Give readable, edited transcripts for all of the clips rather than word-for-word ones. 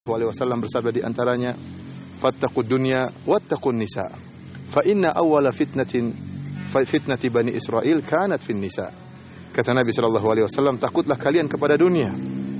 SAW bersabda di antaranya, "Fattaqud dunya wattaqun nisa. Fa inna awwala fitnati Bani Israil kanat fin nisa." Kata Nabi SAW, takutlah kalian kepada dunia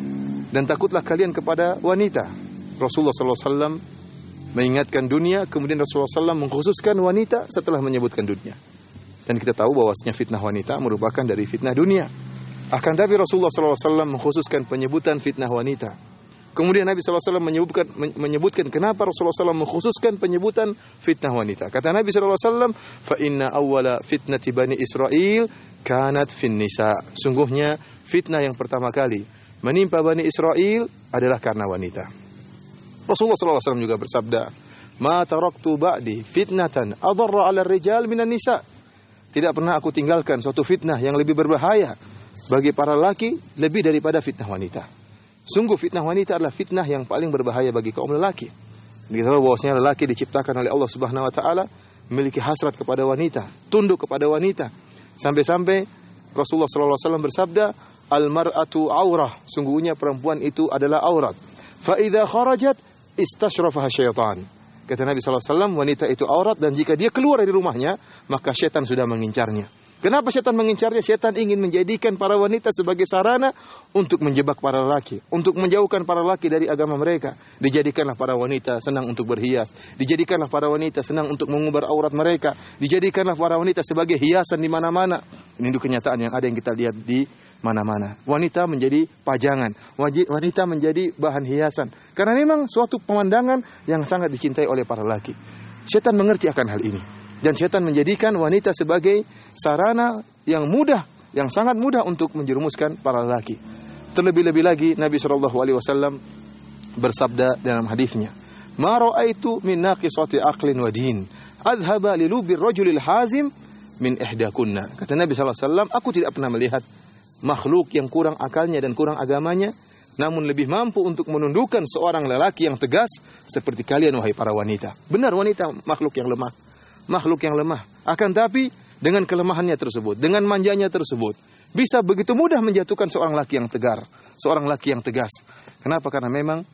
dan takutlah kalian kepada wanita. Rasulullah SAW mengingatkan dunia, kemudian Rasulullah SAW mengkhususkan wanita setelah menyebutkan dunia. Dan kita tahu bahwasanya fitnah wanita merupakan dari fitnah dunia. Akan tapi Rasulullah SAW mengkhususkan penyebutan fitnah wanita. Kemudian Nabi SAW menyebutkan kenapa Rasulullah SAW mengkhususkan penyebutan fitnah wanita. Kata Nabi SAW, "Fa inna awwala fitnati Bani Israil kanat fin nisa." Sungguhnya fitnah yang pertama kali menimpa Bani Israil adalah karena wanita. Rasulullah SAW juga bersabda, "Ma taraktu ba'di fitnatan adarra 'ala ar-rijal minan nisa." Tidak pernah aku tinggalkan suatu fitnah yang lebih berbahaya bagi para lelaki lebih daripada fitnah wanita. Sungguh fitnah wanita adalah fitnah yang paling berbahaya bagi kaum lelaki. Kita tahu bahwasanya lelaki diciptakan oleh Allah Subhanahu wa taala memiliki hasrat kepada wanita, tunduk kepada wanita. Sampai-sampai Rasulullah sallallahu alaihi wasallam bersabda, "Al-mar'atu aurah." Sungguhnya perempuan itu adalah aurat. Fa idza kharajat istashrafaha syaitan. Kata Nabi sallallahu alaihi wasallam, wanita itu aurat dan jika dia keluar dari rumahnya, maka syaitan sudah mengincarnya. Kenapa syaitan mengincarnya? Syaitan ingin menjadikan para wanita sebagai sarana untuk menjebak para lelaki, untuk menjauhkan para lelaki dari agama mereka. Dijadikanlah para wanita senang untuk berhias, dijadikanlah para wanita senang untuk mengumbar aurat mereka, dijadikanlah para wanita sebagai hiasan di mana-mana. Ini kenyataan yang ada yang kita lihat di mana-mana. Wanita menjadi pajangan, wanita menjadi bahan hiasan. Karena memang suatu pemandangan yang sangat dicintai oleh para lelaki. Syaitan mengerti akan hal ini. Dan syaitan menjadikan wanita sebagai sarana yang mudah, yang sangat mudah untuk menjerumuskan para lelaki. Terlebih-lebih lagi Nabi SAW bersabda dalam hadisnya, "Ma ra'aitu min naqisati aqlin wa din, adhaba li lubi ar-rajulil hazim min ihdakunna." Kata Nabi SAW, aku tidak pernah melihat makhluk yang kurang akalnya dan kurang agamanya, namun lebih mampu untuk menundukkan seorang lelaki yang tegas seperti kalian wahai para wanita. Benar, wanita makhluk yang lemah. Makhluk yang lemah. Akan tapi dengan kelemahannya tersebut, dengan manjanya tersebut, bisa begitu mudah menjatuhkan seorang laki yang tegar, seorang laki yang tegas. Kenapa? Karena memang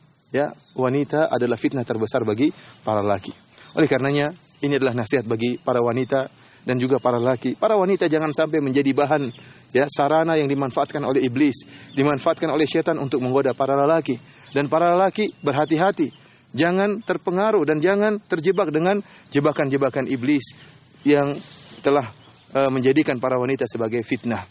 wanita adalah fitnah terbesar bagi para laki. Oleh karenanya, ini adalah nasihat bagi para wanita dan juga para laki. Para wanita jangan sampai menjadi bahan sarana yang dimanfaatkan oleh iblis, dimanfaatkan oleh syaitan untuk menggoda para lelaki. Dan para lelaki berhati-hati. Jangan terpengaruh dan jangan terjebak dengan jebakan-jebakan iblis yang telah menjadikan para wanita sebagai fitnah.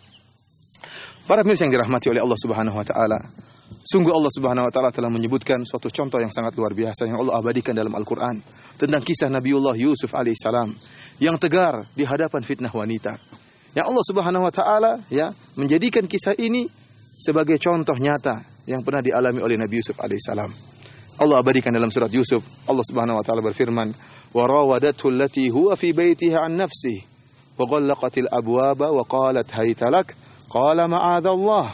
Para pemirsa yang dirahmati oleh Allah Subhanahu wa taala, sungguh Allah Subhanahu wa taala telah menyebutkan suatu contoh yang sangat luar biasa yang Allah abadikan dalam Al-Qur'an tentang kisah Nabiullah Yusuf alaihissalam yang tegar di hadapan fitnah wanita. Yang Allah Subhanahu wa taala menjadikan kisah ini sebagai contoh nyata yang pernah dialami oleh Nabi Yusuf alaihissalam. Allah abadikan dalam surat Yusuf, Allah Subhanahu wa taala berfirman, "Wa rawadathu allati huwa fi baitiha an nafsihi wa ghallaqatil abwaba wa qalat hayta lak qala ma'adzallah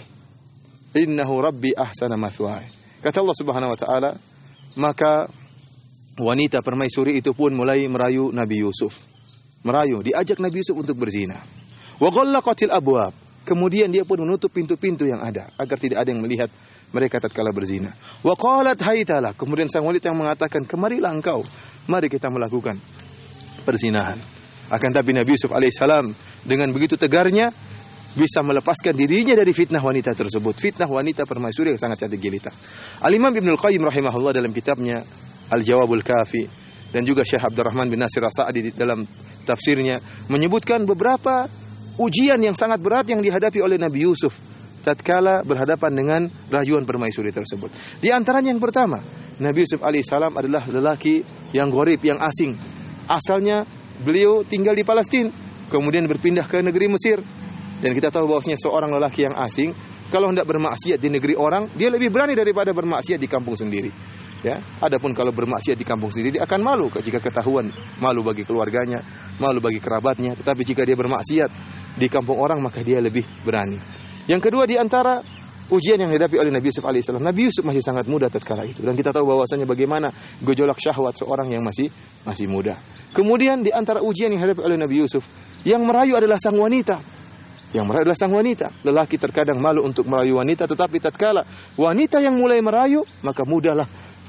innahu rabbi ahsana mathwaya." Kata Allah Subhanahu wa taala, maka wanita permaisuri itu pun mulai merayu Nabi Yusuf. Merayu, diajak Nabi Yusuf untuk berzina. Wa ghallaqatil abwab, kemudian dia pun menutup pintu-pintu yang ada agar tidak ada yang melihat mereka tatkala berzina. Wa qalat haytala, kemudian sang wanita yang mengatakan, "Kemarilah engkau, mari kita melakukan perzinahan." Akan tapi Nabi Yusuf alaihissalam dengan begitu tegarnya bisa melepaskan dirinya dari fitnah wanita tersebut, fitnah wanita permaisuri yang sangat cantik jelita. Al-Imam Ibnul Qayyim rahimahullah dalam kitabnya Al-Jawabul Kafi dan juga Syekh Abdurrahman bin Nasir As-Sa'di dalam tafsirnya menyebutkan beberapa ujian yang sangat berat yang dihadapi oleh Nabi Yusuf tatkala berhadapan dengan rayuan permaisuri tersebut. Di antaranya yang pertama, Nabi Yusuf alaihissalam adalah lelaki yang gharib, yang asing. Asalnya beliau tinggal di Palestina, kemudian berpindah ke negeri Mesir. Dan kita tahu bahwasanya seorang lelaki yang asing, kalau hendak bermaksiat di negeri orang, dia lebih berani daripada bermaksiat di kampung sendiri. Adapun kalau bermaksiat di kampung sendiri, dia akan malu jika ketahuan, malu bagi keluarganya, malu bagi kerabatnya. Tetapi jika dia bermaksiat di kampung orang, maka dia lebih berani. Yang kedua di antara ujian yang dihadapi oleh Nabi Yusuf alaihissalam, Nabi Yusuf masih sangat muda tatkala itu, dan kita tahu bahwasanya bagaimana gejolak syahwat seorang yang masih muda. Kemudian di antara ujian yang dihadapi oleh Nabi Yusuf, yang merayu adalah sang wanita. Yang merayu adalah sang wanita. Lelaki terkadang malu untuk merayu wanita, tetapi tatkala wanita yang mulai merayu, maka mudahlah